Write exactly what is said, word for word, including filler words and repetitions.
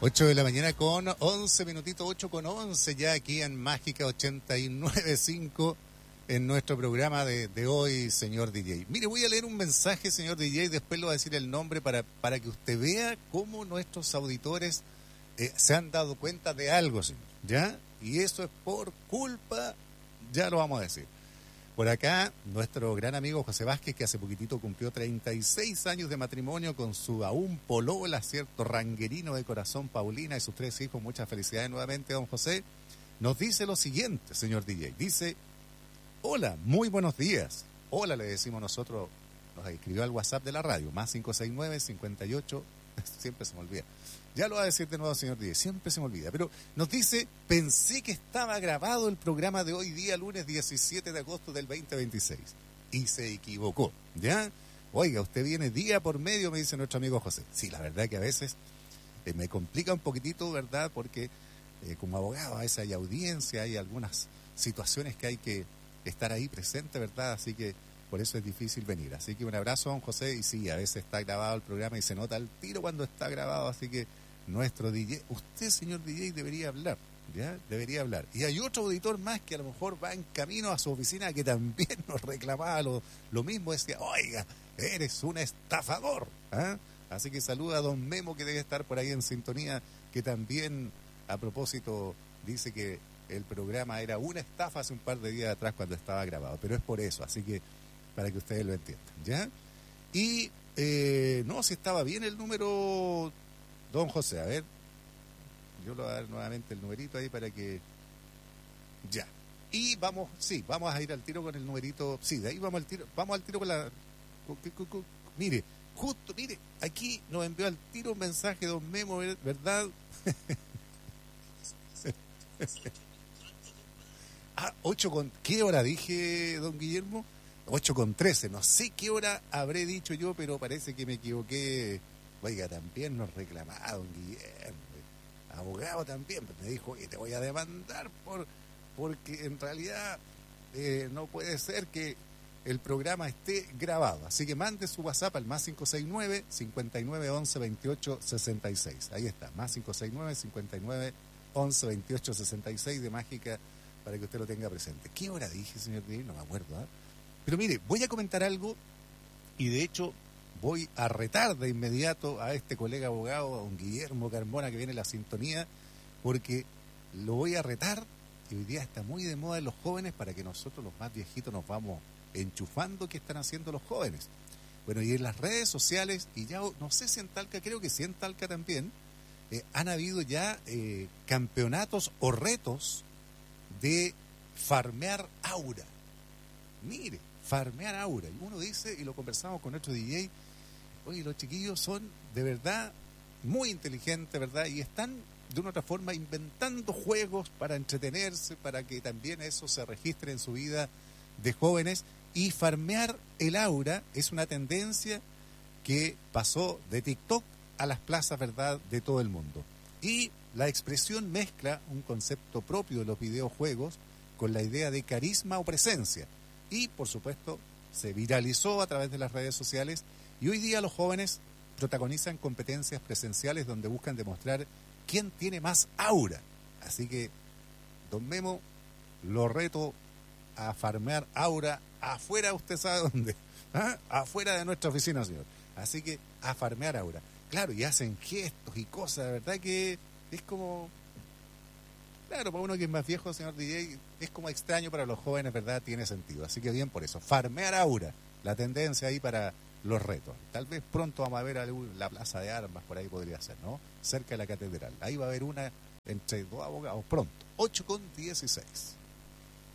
ocho de la mañana con once minutitos, ocho con once ya aquí en Mágica ochenta y nueve punto cinco en nuestro programa de, de hoy, señor D J. Mire, voy a leer un mensaje, señor D J, después le voy a decir el nombre para, para que usted vea cómo nuestros auditores eh, se han dado cuenta de algo, señor, ¿ya? Y eso es por culpa, ya lo vamos a decir. Por acá, nuestro gran amigo José Vázquez, que hace poquitito cumplió treinta y seis años de matrimonio con su aún polola, cierto, ranguerino de corazón, Paulina, y sus tres hijos. Muchas felicidades nuevamente, don José. Nos dice lo siguiente, señor D J. Dice, hola, muy buenos días. Hola, le decimos nosotros, nos escribió al WhatsApp de la radio, más cinco seis nueve, cincuenta y ocho, siempre se me olvida. Ya lo va a decir de nuevo, señor D J, siempre se me olvida. Pero nos dice, pensé que estaba grabado el programa de hoy día, lunes diecisiete de agosto del veinte veintiséis. Y se equivocó, ¿ya? Oiga, usted viene día por medio, me dice nuestro amigo José. Sí, la verdad que a veces eh, me complica un poquitito, ¿verdad? Porque eh, como abogado a veces hay audiencia, hay algunas situaciones que hay que estar ahí presente, ¿verdad? Así que por eso es difícil venir. Así que un abrazo, don José. Y sí, a veces está grabado el programa y se nota el tiro cuando está grabado, así que nuestro D J, usted, señor D J, debería hablar, ¿ya? Debería hablar. Y hay otro auditor más que a lo mejor va en camino a su oficina que también nos reclamaba lo, lo mismo, decía, oiga, eres un estafador, ¿ah? Así que saluda a don Memo, que debe estar por ahí en sintonía, que también, a propósito, dice que el programa era una estafa hace un par de días atrás cuando estaba grabado, pero es por eso, así que para que ustedes lo entiendan, ¿ya? Y, eh, no, si estaba bien el número... Don José, a ver, yo le voy a dar nuevamente el numerito ahí para que... Ya. Y vamos, sí, vamos a ir al tiro con el numerito... Sí, de ahí vamos al tiro, vamos al tiro con la... Con, con, con, mire, justo, mire, aquí nos envió al tiro un mensaje, don Memo, ¿verdad? Ah, ocho con... ¿Qué hora dije, don Guillermo? ocho con trece, no sé qué hora habré dicho yo, pero parece que me equivoqué... Oiga, también nos reclamaba don Guillermo, abogado también, me dijo, oye, te voy a demandar por porque en realidad eh, no puede ser que el programa esté grabado. Así que mande su WhatsApp al más cinco seis nueve, cincuenta y nueve, once, veintiocho, sesenta y seis. Ahí está, más cinco seis nueve, cincuenta y nueve, once, veintiocho, sesenta y seis de Mágica, para que usted lo tenga presente. ¿Qué hora dije, señor D? No me acuerdo, ¿eh? Pero mire, voy a comentar algo y de hecho... voy a retar de inmediato a este colega abogado, a don Guillermo Carmona, que viene en la sintonía, porque lo voy a retar, y hoy día está muy de moda en los jóvenes, para que nosotros los más viejitos nos vamos enchufando qué están haciendo los jóvenes. Bueno, y en las redes sociales, y ya no sé si en Talca, creo que sí en Talca también, eh, han habido ya eh, campeonatos o retos de farmear aura. Mire, farmear aura. Y uno dice, y lo conversamos con nuestro D J, oye, los chiquillos son de verdad muy inteligentes, ¿verdad? Y están de una otra forma inventando juegos para entretenerse, para que también eso se registre en su vida de jóvenes. Y farmear el aura es una tendencia que pasó de TikTok a las plazas, ¿verdad?, de todo el mundo. Y la expresión mezcla un concepto propio de los videojuegos con la idea de carisma o presencia. Y, por supuesto, se viralizó a través de las redes sociales. Y hoy día los jóvenes protagonizan competencias presenciales donde buscan demostrar quién tiene más aura. Así que, don Memo, lo reto a farmear aura afuera, usted sabe dónde, ¿ah? Afuera de nuestra oficina, señor. Así que a farmear aura. Claro, y hacen gestos y cosas, de verdad que es como... Claro, para uno que es más viejo, señor D J, es como extraño, para los jóvenes, ¿verdad? Tiene sentido. Así que bien por eso. Farmear aura, la tendencia ahí para... los retos. Tal vez pronto vamos a ver la plaza de armas, por ahí podría ser, ¿no? Cerca de la catedral. Ahí va a haber una entre dos abogados pronto. ocho con dieciséis.